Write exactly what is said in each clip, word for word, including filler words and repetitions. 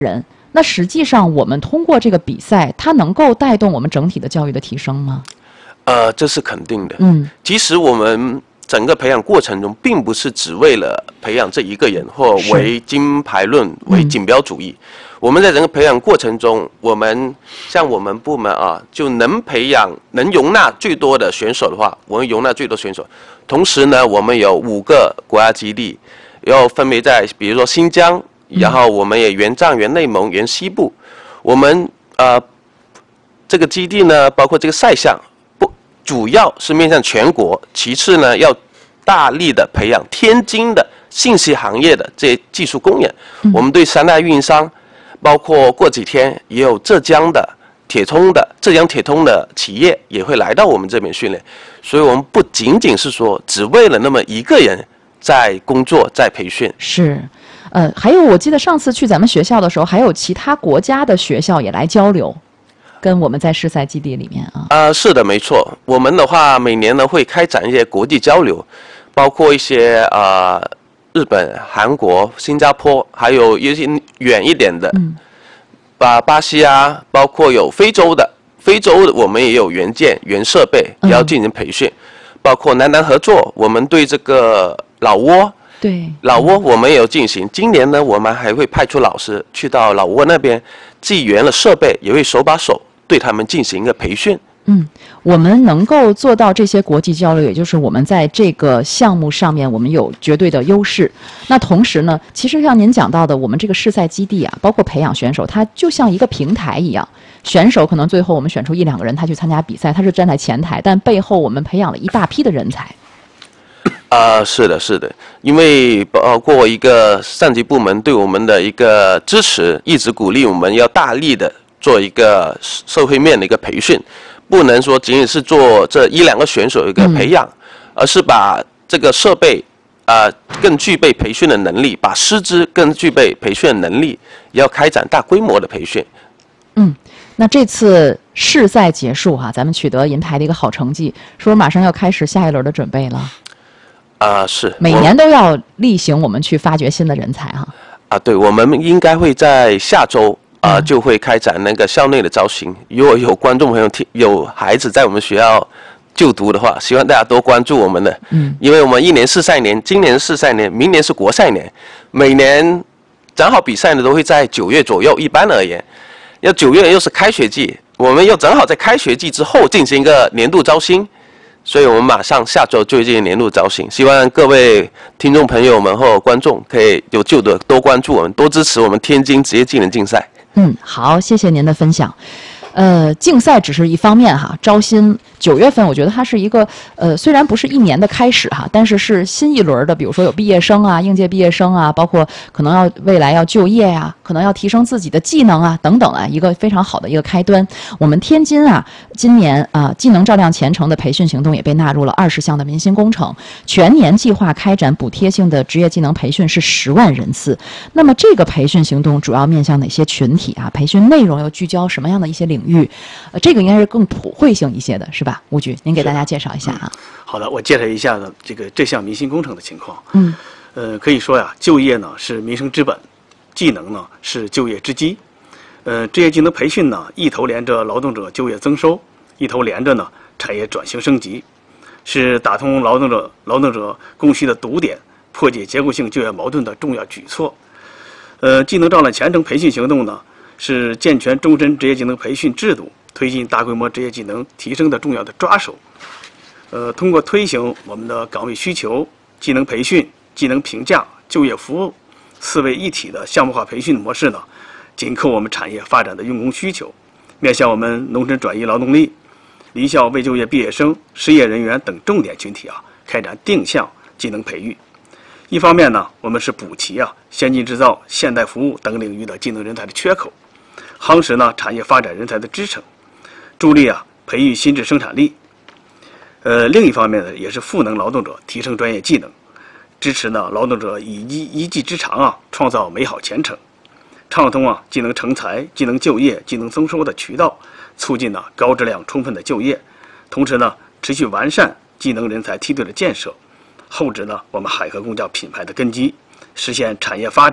人。那实际上，我们通过这个比赛，它能够带动我们整体的教育的提升吗？ 呃，这是肯定的。 嗯， 其实我们整个培养过程中，并不是只为了培养这一个人或为金牌论、为锦标主义。嗯、我们在整个培养过程中，我们像我们部门啊，就能培养、能容纳最多的选手的话，我们容纳最多选手。同时呢，我们有五个国家基地，要分别在比如说新疆。然后我们也援藏、援内蒙、援西部，我们呃这个基地呢，包括这个赛项，不主要是面向全国，其次呢要大力的培养天津的信息行业的这些技术工人。嗯、我们对三大运营商，包括过几天也有浙江的铁通的浙江铁通的企业也会来到我们这边训练，所以我们不仅仅是说只为了那么一个人在工作在培训。 是。呃，还有，我记得上次去咱们学校的时候，还有其他国家的学校也来交流，跟我们在试赛基地里面啊。 啊、呃，是的，没错。我们的话，每年呢会开展一些国际交流，包括一些啊、呃、日本、韩国、新加坡，还有一些远一点的，嗯，巴巴西啊，包括有非洲的，非洲我们也有原件、原设备，也要进行培训，嗯、包括南南合作，我们对这个老挝。 对， 老挝我们也有进行。今年呢，我们还会派出老师去到老挝那边，既援了设备，也会手把手对他们进行一个培训。 嗯，我们能够做到这些国际交流，也就是我们在这个项目上面我们有绝对的优势。那同时呢，其实像您讲到的，我们这个试赛基地啊，包括培养选手，它就像一个平台一样。选手可能最后我们选出一两个人，他去参加比赛，他是站在前台，但背后我们培养了一大批的人才。 啊、呃，是的，是的，因为包括一个上级部门对我们的一个支持，一直鼓励我们要大力的做一个社会面的一个培训，不能说仅仅是做这一两个选手一个培养，嗯、而是把这个设备啊、呃、更具备培训的能力，把师资更具备培训的能力，也要开展大规模的培训。 嗯。那这次试赛结束哈、啊，咱们取得银牌的一个好成绩，是不是马上要开始下一轮的准备了？ 啊、呃，是， 每年都要例行我们去发掘新的人才哈。 啊，对，我们应该会在下周啊、呃、就会开展那个校内的招新。如果有观众朋友听有孩子在我们学校就读的话，希望大家多关注我们的。嗯，因为我们一年试赛年，今年试赛年，明年是国赛年，每年正好比赛呢都会在九月左右。一般而言，要九月又是开学季，我们又正好在开学季之后进行一个年度招新。所以我们马上下周就会进行年度招新，希望各位听众朋友们或观众可以有就的多关注我们，多支持我们天津职业技能竞赛。 嗯，好，谢谢您的分享。呃，竞赛只是一方面哈，招新九月份，我觉得它是一个呃，虽然不是一年的开始哈，但是是新一轮的，比如说有毕业生啊、应届毕业生啊，包括可能要未来要就业呀、啊，可能要提升自己的技能啊等等啊，一个非常好的一个开端。我们天津啊，今年啊，技能照亮前程的培训行动也被纳入了二十项的民心工程，全年计划开展补贴性的职业技能培训是十万人次。那么这个培训行动主要面向哪些群体啊？培训内容又聚焦什么样的一些领域？呃，这个应该是更普惠性一些的，是吧？吴局，您给大家介绍一下啊。 嗯、好的，我介绍一下呢这个这项民心工程的情况。 嗯， 呃，可以说呀，就业呢是民生之本，技能呢是就业之基。呃，职业技能培训呢，一头连着劳动者就业增收，一头连着呢产业转型升级，是打通劳动者劳动者供需的堵点，破解结构性就业矛盾的重要举措。呃，技能照亮前程培训行动呢，是健全终身职业技能培训制度，推进大规模职业技能提升的重要的抓手。呃，通过推行我们的岗位需求、技能培训、技能评价、就业服务四位一体的项目化培训模式呢，紧扣我们产业发展的用工需求，面向我们农村转移劳动力、离校未就业毕业生、失业人员等重点群体啊，开展定向技能培育。一方面呢，我们是补齐啊先进制造、现代服务等领域的技能人才的缺口，夯实呢产业发展人才的支撑，助力啊培育新质生产力。呃，另一方面呢，也是赋能劳动者提升专业技能，支持呢劳动者以一一技之长啊创造美好前程，畅通啊技能成才、技能就业、技能增收的渠道，促进呢高质量充分的就业，同时呢持续完善技能人才梯队的建设，厚植呢我们海河公交品牌的根基，实现产业发展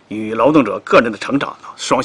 与劳动者个人的成长呢双